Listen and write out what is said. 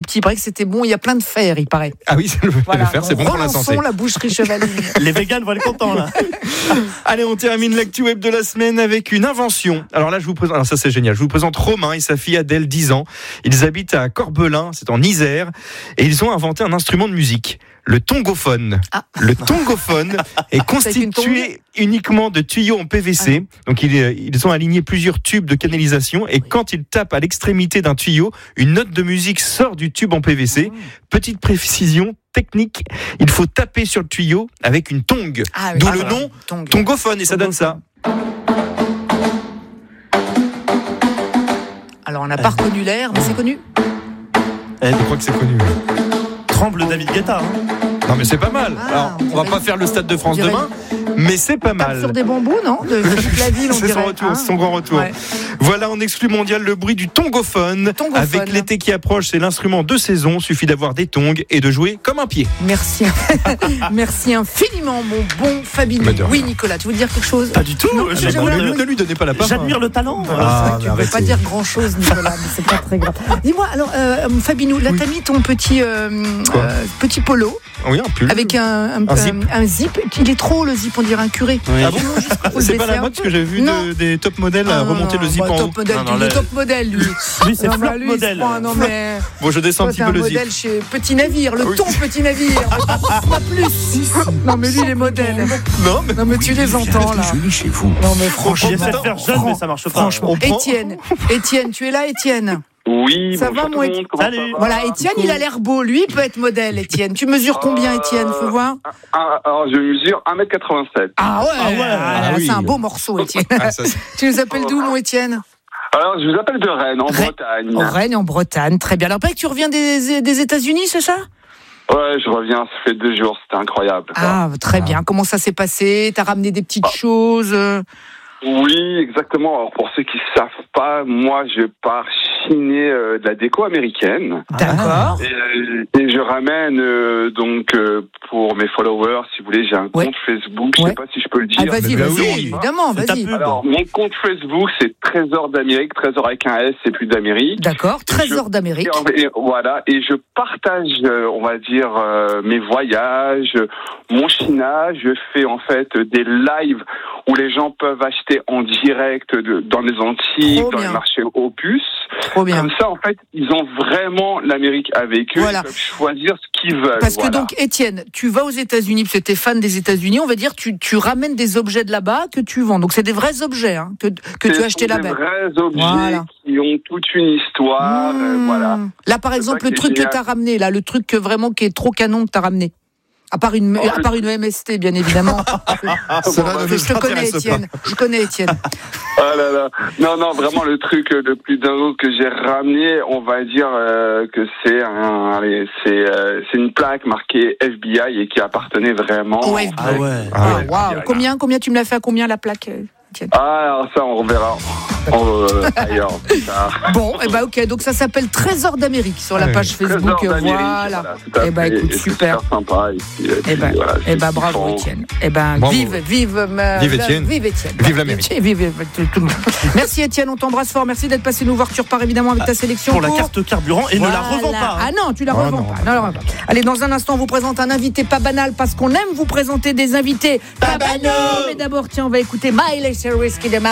petit. Il paraît que c'était bon. Il y a plein de fer, il paraît. Ah oui, le fer, c'est bon pour la santé. Relançons la boucherie Chevaline. Les végans vont être contents là. Allez, on termine l'actu web de la semaine avec une invention. Alors là, je vous présente. Alors ça, c'est génial. Je vous présente Romain et sa fille Adèle, 10 ans. Ils habitent à Corbelin, c'est en Isère, et ils ont inventé un instrument de musique. Le tongophone. Ah. Le tongophone est constitué uniquement de tuyaux en PVC. Donc ils ont aligné plusieurs tubes de canalisation et quand ils tapent à l'extrémité d'un tuyau, une note de musique sort du tube en PVC. Petite précision technique, il faut taper sur le tuyau avec une tongue. D'où le nom tongophone et ça donne ça. Alors on n'a pas reconnu l'air, mais c'est connu. Je crois que c'est connu. Tremble David Guetta. Non mais c'est pas mal. Alors, on va pas faire le Stade de France demain, mais c'est pas mal. Sur des bambous, non? De toute la ville, on c'est dirait. Son retour, son grand retour. Ouais. Voilà, en exclu mondial, le bruit du tongophone. Avec l'été qui approche, c'est l'instrument de saison. Suffit d'avoir des tongs et de jouer comme un pied. Merci. Merci infiniment, mon bon Fabien. Oui, Nicolas, tu veux dire quelque chose? Pas du tout. Ne lui donnez pas la parole. J'admire le talent. Tu ne veux pas dire grand-chose, Nicolas, mais c'est pas très grave. Dis-moi, alors, Fabinou, là, t'as mis ton petit polo. Oui, un pull. Avec un zip. Il est trop, le zip, on dirait un curé. Oui. Ah bon? C'est pas la mode, parce que j'ai vu des top modèles remonter le zip en haut. Le top modèle, lui. Lui, c'est flop modèle. Bon, je descends un petit peu le zip. C'est un modèle chez Petit Navire, le ton Petit Navire. Pas plus. Non, mais lui, les modèles. Non, mais tu les entends, là. Joli chez vous. Non, mais franchement. J'essaie de faire jeune, mais ça marche pas. Franchement. Étienne, tu es là, Étienne? Oui, ça va, moi. Salut. Voilà, Étienne, il a l'air beau. Lui, il peut être modèle, Étienne. Tu mesures combien, Étienne? Faut voir. Alors, je mesure 1m87. Ah ouais, c'est un beau morceau, Étienne. Tu nous appelles d'où, mon Étienne? Alors, je vous appelle de Rennes, en Bretagne. En Rennes, en Bretagne, très bien. Alors, pas que tu reviens des États-Unis, c'est ça? Ouais, je reviens, ça fait 2 jours, c'était incroyable. Ah, très bien. Comment ça s'est passé? T'as ramené des petites choses? Oui, exactement. Alors, pour ceux qui ne savent pas, moi, je pars chiner de la déco américaine. D'accord. Et je ramène, pour mes followers, si vous voulez, j'ai un compte Facebook, je ne sais pas si je peux le dire. Ah, vas-y, évidemment, vas-y. Alors, mon compte Facebook, c'est Trésor d'Amérique, Trésor avec un S, c'est plus d'Amérique. D'accord, Trésor d'Amérique. Voilà, et je partage, on va dire, mes voyages, mon chinage, je fais en fait des lives où les gens peuvent acheter en direct dans les Antilles, dans les marchés aux puces. Trop bien. Comme ça, en fait, ils ont vraiment l'Amérique avec eux. Voilà. Ils peuvent choisir ce qu'ils veulent. Parce que donc, Étienne, tu vas aux États-Unis, parce que tu es fan des États-Unis, on va dire, tu ramènes des objets de là-bas que tu vends. Donc, c'est des vrais objets que tu as achetés là-bas. C'est des vrais objets qui ont toute une histoire. Voilà. Là, par exemple, le truc que tu as ramené, là, le truc qui est trop canon que tu as ramené. À part une MST, bien évidemment. Je te connais, Étienne. Je connais Étienne. Ah là là. Non, vraiment, le truc le plus dingue que j'ai ramené, on va dire que c'est une plaque marquée FBI et qui appartenait vraiment. Wow. Combien tu me l'as fait à combien la plaque? Alors ça, on reverra ailleurs. Bon, ok, donc ça s'appelle Trésor d'Amérique sur la page Facebook. Voilà. Écoute, super. Sympa. Bravo Étienne. Vive Étienne. Vive Étienne. Vive l'Amérique. Vive tout le monde. Merci Étienne, on t'embrasse fort. Merci d'être passé nous voir. Tu repars évidemment avec ta sélection. Pour la carte carburant et ne la revends pas. Ah non, tu la revends pas. Allez, dans un instant, on vous présente un invité pas banal parce qu'on aime vous présenter des invités pas banals. Mais d'abord, tiens, on va écouter Miley Cyrus qui démarre.